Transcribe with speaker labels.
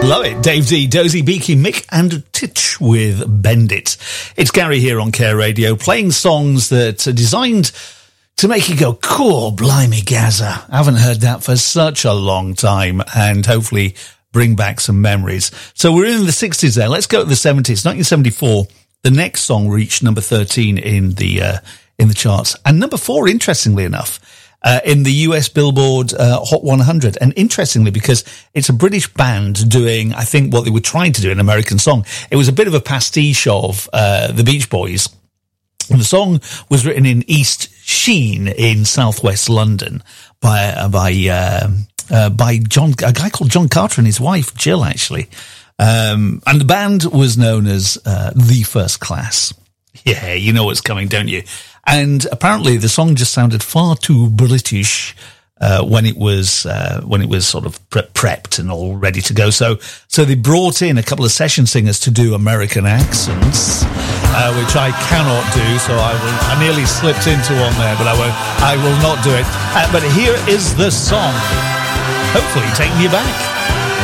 Speaker 1: Love it. Dave D, Dozy, Beaky, Mick and Titch with Bend It. It's Gary here on Care Radio, playing songs that are designed to make you go, cool, blimey, Gaza. I haven't heard that for such a long time, and hopefully bring back some memories. So we're in the 60s there. Let's go to the 70s. 1974, the next song reached number 13 in the charts. And number 4, interestingly enough, in the US Billboard Hot 100. And interestingly, because it's a British band doing, I think, what they were trying to do, an American song. It was a bit of a pastiche of the Beach Boys. And the song was written in East Sheen in southwest London by John, a guy called John Carter and his wife, Jill, actually. And the band was known as The First Class. Yeah, you know what's coming, don't you? And apparently the song just sounded far too British when it was sort of prepped and all ready to go. So they brought in a couple of session singers to do American accents, which I cannot do. So I nearly slipped into one there, but I will not do it. But here is the song, hopefully taking you back.